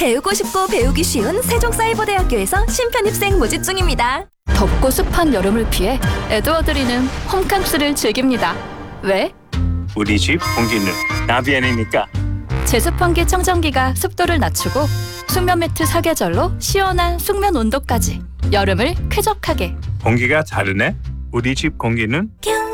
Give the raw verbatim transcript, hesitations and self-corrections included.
배우고 싶고 배우기 쉬운 세종사이버대학교에서 신편입생 모집 중입니다. 덥고 습한 여름을 피해 에드워드리는 홈캠프를 즐깁니다. 왜? 우리 집 공기는 나비엔이니까. 제습환기 청정기가 습도를 낮추고 숙면 매트 사계절로 시원한 숙면 온도까지 여름을 쾌적하게. 공기가 다르네. 우리 집 공기는 뀨